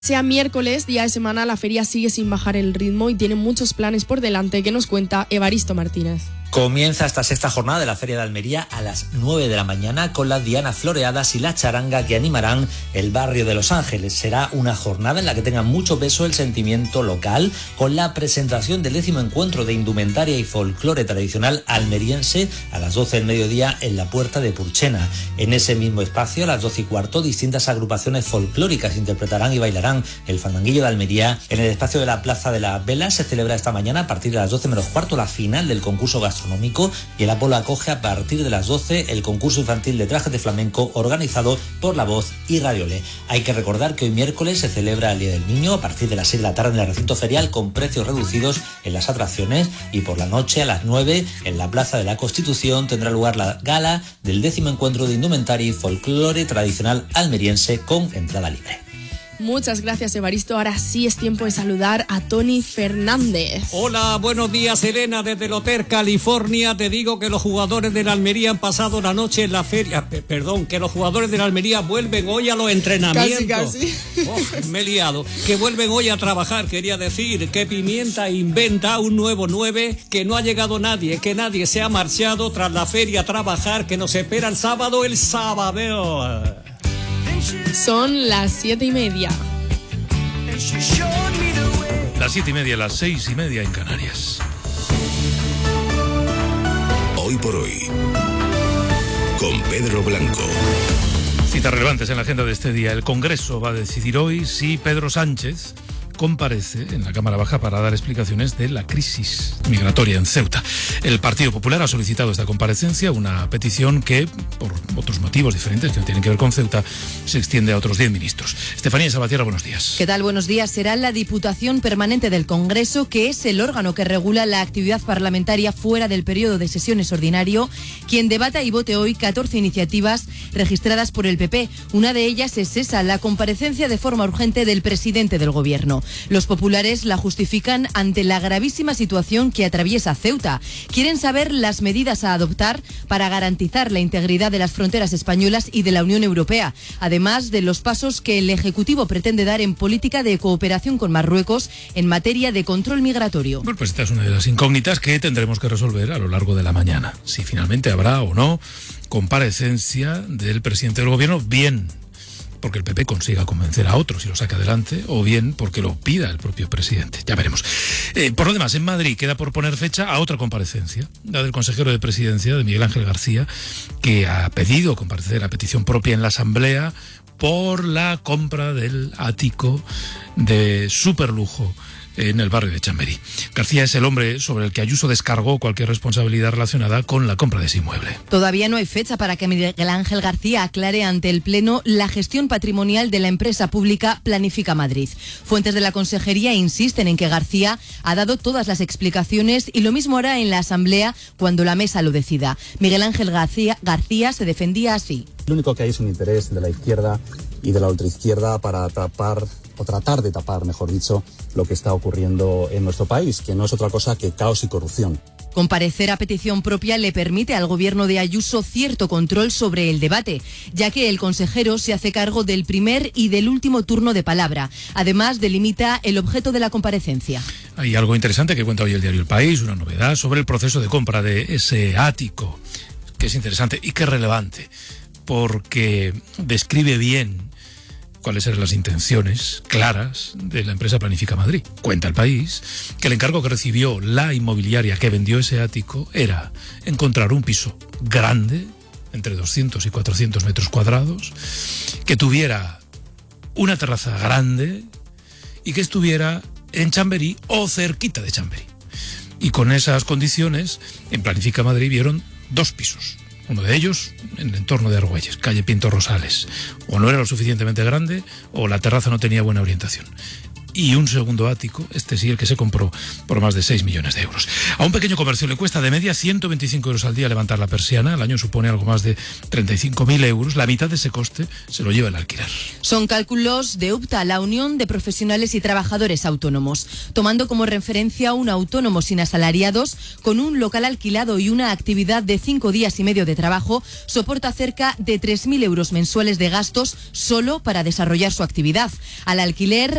Sea miércoles, día de semana, la feria sigue sin bajar el ritmo y tiene muchos planes por delante, que nos cuenta Evaristo Martínez. Comienza esta sexta jornada de la Feria de Almería a las 9 de la mañana con las dianas floreadas y la charanga que animarán el barrio de Los Ángeles. Será una jornada en la que tenga mucho peso el sentimiento local, con la presentación del 10º encuentro de indumentaria y folclore tradicional almeriense a las 12 del mediodía en la Puerta de Purchena. En ese mismo espacio, a las 12:15, distintas agrupaciones folclóricas interpretarán y bailarán el fandanguillo de Almería. En el espacio de la Plaza de las Velas se celebra esta mañana a partir de las 12 menos cuarto la final del concurso gastronómico, y el Apolo acoge a partir de las 12 el concurso infantil de trajes de flamenco organizado por La Voz y Radiole. Hay que recordar que hoy miércoles se celebra el Día del Niño a partir de las 6 de la tarde en el recinto ferial con precios reducidos en las atracciones, y por la noche a las 9 en la Plaza de la Constitución tendrá lugar la gala del 10º encuentro de indumentaria y folclore tradicional almeriense con entrada libre. Muchas gracias, Evaristo. Ahora sí es tiempo de saludar a Tony Fernández. Hola, buenos días, Elena, desde el Hotel California. Te digo que los jugadores de la Almería han pasado la noche en la feria. Que los jugadores de la Almería vuelven hoy a los entrenamientos. Casi. Me he liado. Que vuelven hoy a trabajar, quería decir. Que Pimienta inventa un nuevo 9, que no ha llegado nadie, que nadie se ha marchado tras la feria a trabajar, que nos espera el sábado. Son las 7:30. Las 7:30, las 6:30 en Canarias. Hoy por hoy, con Pedro Blanco. Citas relevantes en la agenda de este día. El Congreso va a decidir hoy si Pedro Sánchez comparece en la Cámara Baja para dar explicaciones de la crisis migratoria en Ceuta. El Partido Popular ha solicitado esta comparecencia, una petición que, por otros motivos diferentes que no tienen que ver con Ceuta, se extiende a otros 10 ministros. Estefanía Salvatierra, buenos días. ¿Qué tal? Buenos días. Será la Diputación Permanente del Congreso, que es el órgano que regula la actividad parlamentaria fuera del periodo de sesiones ordinario, quien debata y vote hoy 14 iniciativas registradas por el PP. Una de ellas es esa, la comparecencia de forma urgente del presidente del Gobierno. Los populares la justifican ante la gravísima situación que atraviesa Ceuta. Quieren saber las medidas a adoptar para garantizar la integridad de las fronteras españolas y de la Unión Europea, además de los pasos que el Ejecutivo pretende dar en política de cooperación con Marruecos en materia de control migratorio. Bueno, pues esta es una de las incógnitas que tendremos que resolver a lo largo de la mañana. Si finalmente habrá o no comparecencia del presidente del Gobierno, bien porque el PP consiga convencer a otros y lo saque adelante, o bien porque lo pida el propio presidente. Ya veremos. Por lo demás, en Madrid queda por poner fecha a otra comparecencia, la del consejero de Presidencia, de Miguel Ángel García, que ha pedido comparecer a petición propia en la Asamblea por la compra del ático de superlujo en el barrio de Chamberí. García es el hombre sobre el que Ayuso descargó cualquier responsabilidad relacionada con la compra de ese inmueble. Todavía no hay fecha para que Miguel Ángel García aclare ante el Pleno la gestión patrimonial de la empresa pública Planifica Madrid. Fuentes de la Consejería insisten en que García ha dado todas las explicaciones y lo mismo hará en la Asamblea cuando la mesa lo decida. Miguel Ángel García se defendía así. Lo único que hay es un interés de la izquierda y de la ultraizquierda para tapar, o tratar de tapar, mejor dicho, lo que está ocurriendo en nuestro país, que no es otra cosa que caos y corrupción. Comparecer a petición propia le permite al gobierno de Ayuso cierto control sobre el debate, ya que el consejero se hace cargo del primer y del último turno de palabra. Además, delimita el objeto de la comparecencia. Hay algo interesante que cuenta hoy el diario El País, una novedad sobre el proceso de compra de ese ático, que es interesante y que es relevante, porque describe bien cuáles eran las intenciones claras de la empresa Planifica Madrid. Cuenta El País que el encargo que recibió la inmobiliaria que vendió ese ático era encontrar un piso grande, entre 200 y 400 metros cuadrados, que tuviera una terraza grande y que estuviera en Chamberí o cerquita de Chamberí. Y con esas condiciones, en Planifica Madrid vieron 2 pisos. Uno de ellos en el entorno de Argüelles, calle Pinto Rosales. O no era lo suficientemente grande o la terraza no tenía buena orientación. y un segundo ático, este sí, el que se compró por más de 6 millones de euros. A un pequeño comercio le cuesta de media 125 euros al día levantar la persiana. Al año supone algo más de 35.000 euros. La mitad de ese coste se lo lleva el alquiler. Son cálculos de UPTA, la Unión de Profesionales y Trabajadores Autónomos. Tomando como referencia un autónomo sin asalariados, con un local alquilado y una actividad de 5 días y medio de trabajo, soporta cerca de 3.000 euros mensuales de gastos solo para desarrollar su actividad. Al alquiler